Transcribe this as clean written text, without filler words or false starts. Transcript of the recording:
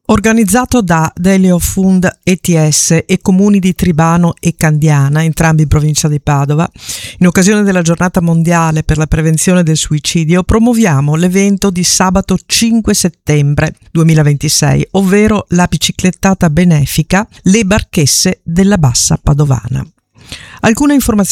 Organizzato da Delio Fund ETS e comuni di Tribano e Candiana, entrambi in provincia di Padova, in occasione della giornata mondiale per la prevenzione del suicidio, promuoviamo l'evento di sabato 5 settembre 2026, ovvero la biciclettata benefica Le Barchesse della Bassa Padovana. Alcune informazioni